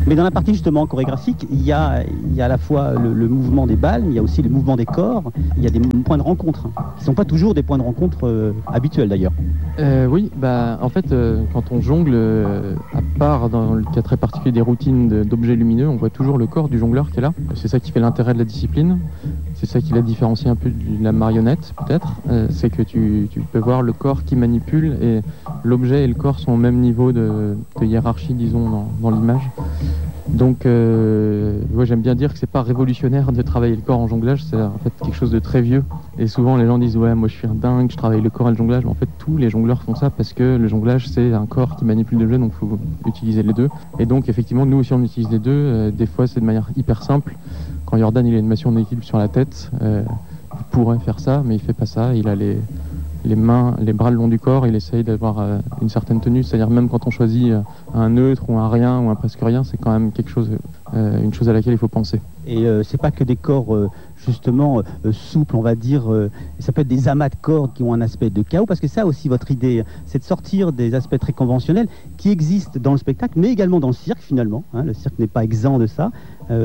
Mais dans la partie justement chorégraphique, il y a à la fois le mouvement des balles, il y a aussi le mouvement des corps, il y a des points de rencontre, qui ne sont pas toujours des points de rencontre habituels d'ailleurs. Oui, en fait, quand on jongle, à part dans le cas très particulier des routines d'objets lumineux, on voit toujours le corps du jongleur qui est là. C'est ça qui fait l'intérêt de la discipline. C'est ça qui la différencie un peu de la marionnette, peut-être. C'est que tu peux voir le corps qui manipule et l'objet et le corps sont au même niveau de hiérarchie, disons, dans l'image. Donc, j'aime bien dire que c'est pas révolutionnaire de travailler le corps en jonglage, c'est en fait quelque chose de très vieux. Et souvent, les gens disent « Ouais, moi je suis un dingue, je travaille le corps et le jonglage. » Mais en fait, tous les jongleurs font ça parce que le jonglage, c'est un corps qui manipule l'objet, donc il faut utiliser les deux. Et donc, effectivement, nous aussi, on utilise les deux. Des fois, c'est de manière hyper simple. Quand Jordan, il a une mation d'équilibre sur la tête, il pourrait faire ça, mais il fait pas ça. Il a les mains, les bras le long du corps, il essaye d'avoir une certaine tenue, c'est-à-dire même quand on choisit un neutre ou un rien ou un presque rien, c'est quand même quelque chose, une chose à laquelle il faut penser. Et c'est pas que des corps justement souples, on va dire, ça peut être des amas de cordes qui ont un aspect de chaos, parce que ça aussi votre idée, c'est de sortir des aspects très conventionnels qui existent dans le spectacle, mais également dans le cirque finalement, hein, le cirque n'est pas exempt de ça,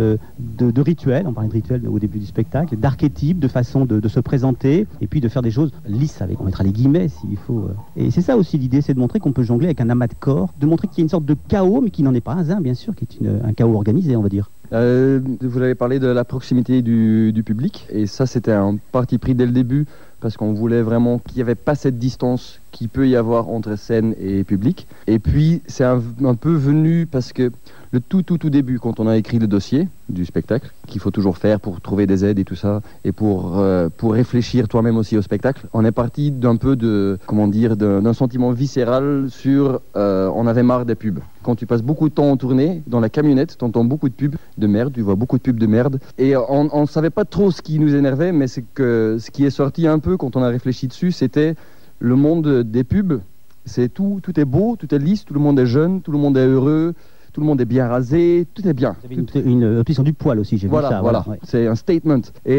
de rituels, on parlait de rituels au début du spectacle, d'archétypes, de façon de se présenter, et puis de faire des choses lisses, avec, on mettra les guillemets s'il faut. Et c'est ça aussi l'idée, c'est de montrer qu'on peut jongler avec un amas de corps, de montrer qu'il y a une sorte de chaos, mais qui n'en est pas un, bien sûr, qui est un chaos organisé, on va dire. Vous avez parlé de la proximité du public, et ça c'était un parti pris dès le début, parce qu'on voulait vraiment qu'il n'y avait pas cette distance qu'il peut y avoir entre scène et public. Et puis c'est un peu venu parce que le tout début, quand on a écrit le dossier du spectacle, qu'il faut toujours faire pour trouver des aides et tout ça, et pour réfléchir toi-même aussi au spectacle, on est parti d'un peu d'un sentiment viscéral sur on avait marre des pubs. Quand tu passes beaucoup de temps en tournée, dans la camionnette, tu entends beaucoup de pubs de merde, tu vois beaucoup de pubs de merde, et on ne savait pas trop ce qui nous énervait, mais c'est que ce qui est sorti un peu quand on a réfléchi dessus, c'était le monde des pubs. C'est tout est beau, tout est lisse, tout le monde est jeune, tout le monde est heureux, tout le monde est bien rasé, tout est bien. Vous avez une obsession du poil aussi, j'ai vu ça. Voilà. Ouais. C'est un statement.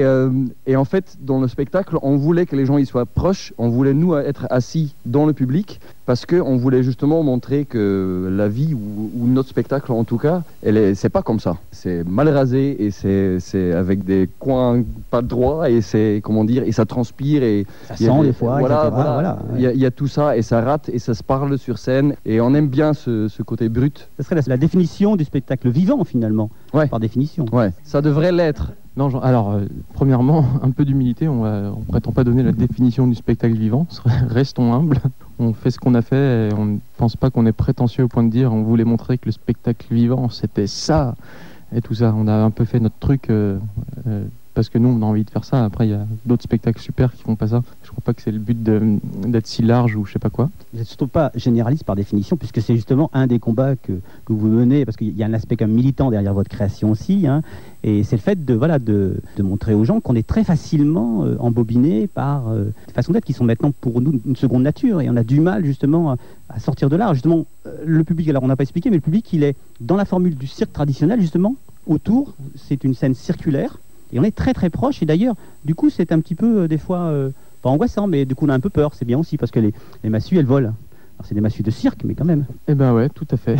Et en fait, dans le spectacle, on voulait que les gens y soient proches, on voulait nous être assis dans le public, parce qu'on voulait justement montrer que la vie, ou notre spectacle en tout cas, c'est pas comme ça. C'est mal rasé, et c'est avec des coins pas droits, et et ça transpire, et ça sent des fois, voilà. Il y a tout ça, et ça rate, et ça se parle sur scène, et on aime bien ce côté brut. Ce serait la définition du spectacle vivant finalement, ouais. Par définition. Ouais, ça devrait l'être. Non, alors, premièrement, un peu d'humilité, on prétend pas donner la définition du spectacle vivant, restons humbles, on fait ce qu'on a fait, et on ne pense pas qu'on est prétentieux au point de dire on voulait montrer que le spectacle vivant c'était ça, et tout ça, on a un peu fait notre truc, parce que nous on a envie de faire ça. Après il y a d'autres spectacles super qui font pas ça. Je crois pas que c'est le but d'être si large ou je sais pas quoi. Vous n'êtes surtout pas généraliste par définition, puisque c'est justement un des combats que vous menez, parce qu'il y a un aspect comme militant derrière votre création aussi, hein, et c'est le fait de montrer aux gens qu'on est très facilement embobiné par des façons d'être qui sont maintenant pour nous une seconde nature, et on a du mal justement à sortir de là. Justement, le public, alors on n'a pas expliqué, mais le public il est dans la formule du cirque traditionnel justement, autour, c'est une scène circulaire, et on est très très proche, et d'ailleurs, du coup, c'est un petit peu, des fois, pas angoissant, mais du coup, on a un peu peur. C'est bien aussi, parce que les massues, elles volent. Alors, c'est des massues de cirque, mais quand même. Eh ben ouais, tout à fait.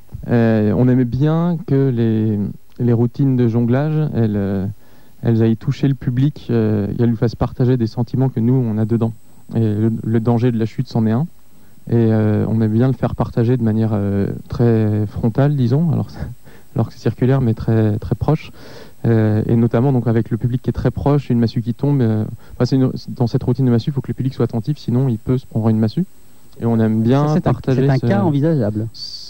On aimait bien que les routines de jonglage, elles aillent toucher le public, et elles lui fassent partager des sentiments que nous, on a dedans. Et le danger de la chute, c'en est un. Et on aime bien le faire partager de manière très frontale, disons, alors que c'est circulaire, mais très, très proche. Et notamment donc avec le public qui est très proche, une massue qui tombe. Dans cette routine de massue, il faut que le public soit attentif, sinon il peut se prendre une massue. Et on aime bien partager. C'est un cas envisageable.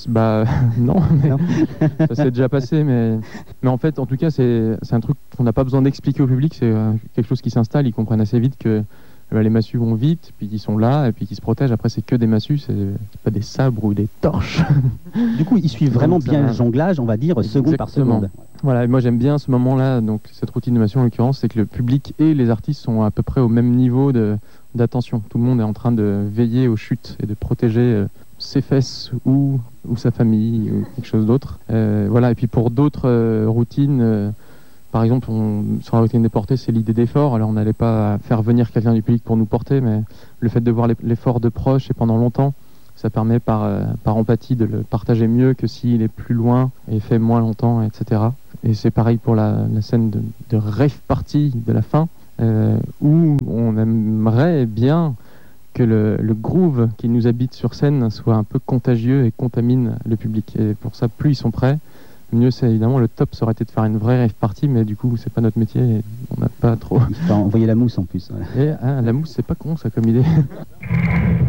Non, mais ça s'est déjà passé. Mais en fait, en tout cas, c'est un truc qu'on n'a pas besoin d'expliquer au public. C'est quelque chose qui s'installe. Ils comprennent assez vite que les massues vont vite, puis ils sont là, et puis qu'ils se protègent. Après, c'est que des massues, c'est pas des sabres ou des torches. Du coup, ils suivent vraiment bien le jonglage, on va dire, seconde par seconde. Voilà, et moi j'aime bien ce moment-là, donc cette routine de massue en l'occurrence, c'est que le public et les artistes sont à peu près au même niveau d'attention. Tout le monde est en train de veiller aux chutes et de protéger ses fesses ou sa famille ou quelque chose d'autre. Voilà, et puis pour d'autres routines, par exemple, sur la routine des portées, c'est l'idée d'effort. Alors on n'allait pas faire venir quelqu'un du public pour nous porter, mais le fait de voir l'effort de proche et pendant longtemps, Ça permet par empathie de le partager mieux que s'il est plus loin et fait moins longtemps, etc. Et c'est pareil pour la scène de rave party de la fin, où on aimerait bien que le groove qui nous habite sur scène soit un peu contagieux et contamine le public. Et pour ça, plus ils sont prêts, mieux c'est. Évidemment, le top, ça aurait été de faire une vraie rave party, mais du coup, c'est pas notre métier et on n'a pas trop. Il faut envoyer la mousse en plus. Voilà. Et la mousse, c'est pas con ça comme idée.